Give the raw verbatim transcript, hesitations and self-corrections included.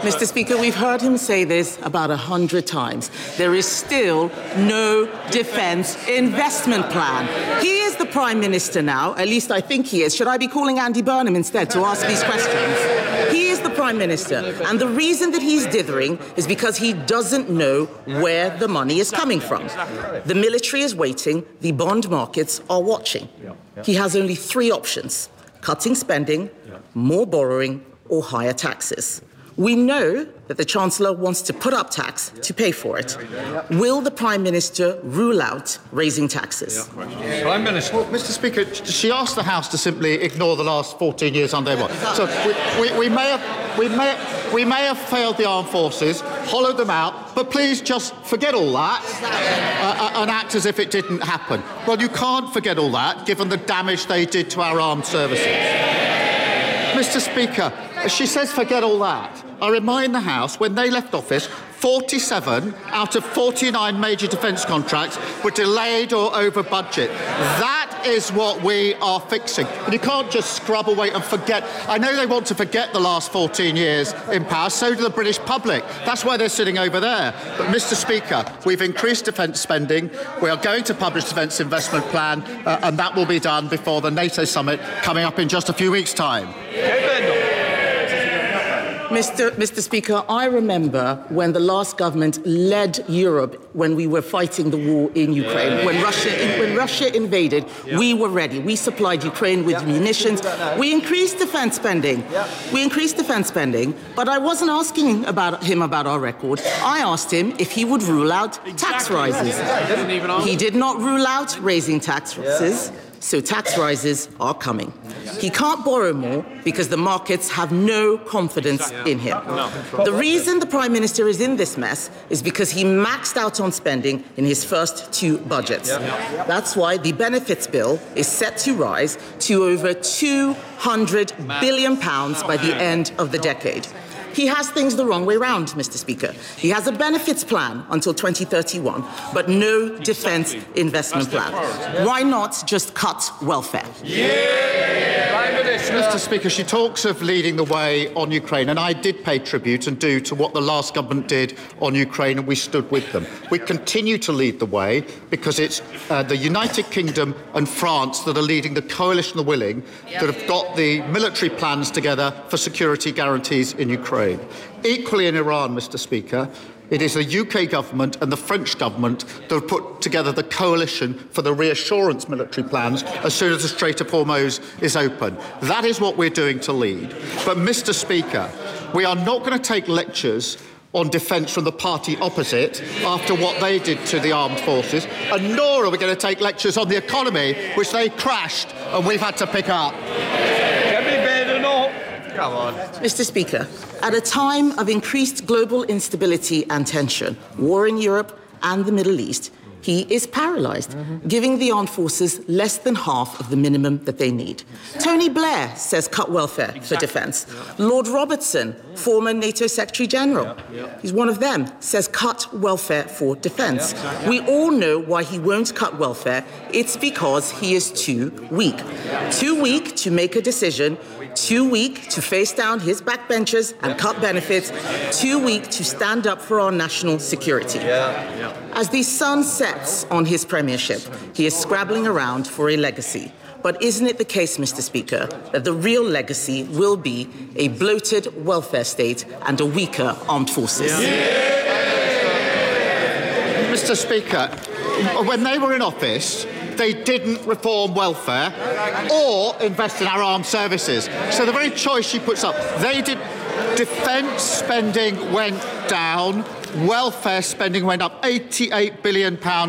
Mister Speaker, we've heard him say this about a hundred times. There is still no defence investment plan. He is the Prime Minister now, at least I think he is. Should I be calling Andy Burnham instead to ask these questions? He is the Prime Minister, and the reason that he's dithering is because he doesn't know where the money is coming from. The military is waiting, the bond markets are watching. He has only three options: cutting spending, more borrowing, or higher taxes. We know that the Chancellor wants to put up tax to pay for it. Will the Prime Minister rule out raising taxes? Prime Minister. Well, Mister Speaker, she asked the House to simply ignore the last fourteen years under one. So we, we, we, may have, we, may, we may have failed the armed forces, hollowed them out, but please just forget all that uh, and act as if it didn't happen. Well, you can't forget all that, given the damage they did to our armed services. Mister Speaker, she says forget all that. I remind the House, when they left office, forty-seven out of forty-nine major defence contracts were delayed or over budget. That is what we are fixing. And you can't just scrub away and forget. I know they want to forget the last fourteen years in power, so do the British public. That's why they're sitting over there. But, Mister Speaker, we've increased defence spending. We are going to publish defence investment plan, uh, and that will be done before the NATO summit coming up in just a few weeks' time. Mister Mister Speaker, I remember when the last government led Europe when we were fighting the war in Ukraine. Yeah. When Russia when Russia invaded, yeah. we were ready. We supplied Ukraine with yeah. munitions. We increased defence spending. Yeah. We increased defence spending, but I wasn't asking about him about our record. I asked him if he would rule out exactly. tax rises. Yeah. He did not rule out raising taxes. Yeah. So tax rises are coming. He can't borrow more because the markets have no confidence in him. The reason the Prime Minister is in this mess is because he maxed out on spending in his first two budgets. That's why the benefits bill is set to rise to over two hundred billion pounds by the end of the decade. He has things the wrong way round, Mister Speaker. He has a benefits plan until twenty thirty-one, but no defence investment plan. Why not just cut welfare? Yeah. Mister Speaker, she talks of leading the way on Ukraine, and I did pay tribute and do to what the last government did on Ukraine, and we stood with them. We continue to lead the way because it's uh, the United Kingdom and France that are leading the coalition of the willing that have got the military plans together for security guarantees in Ukraine. Equally in Iran, Mister Speaker, it is the U K government and the French government that have put together the coalition for the reassurance military plans as soon as the Strait of Hormuz is open. That is what we're doing to lead. But, Mister Speaker, we are not going to take lectures on defence from the party opposite after what they did to the armed forces, and nor are we going to take lectures on the economy, which they crashed and we've had to pick up. Come on. Mister Speaker, at a time of increased global instability and tension, war in Europe and the Middle East, he is paralysed, mm-hmm. giving the armed forces less than half of the minimum that they need. Tony Blair says cut welfare exactly. for defence. Yeah. Lord Robertson, former NATO Secretary-General, yeah. Yeah. he's one of them, says cut welfare for defence. Yeah, exactly. We all know why he won't cut welfare. It's because he is too weak. Yeah. Too weak to make a decision, too weak to face down his backbenchers and cut benefits, too weak to stand up for our national security. Yeah. Yeah. As the sun sets on his premiership, he is scrabbling around for a legacy. But isn't it the case, Mister Speaker, that the real legacy will be a bloated welfare state and a weaker armed forces? Yeah. Mister Speaker, when they were in office, they didn't reform welfare or invest in our armed services. So the very choice she puts up, they did. Defence spending went down, welfare spending went up eighty-eight billion pounds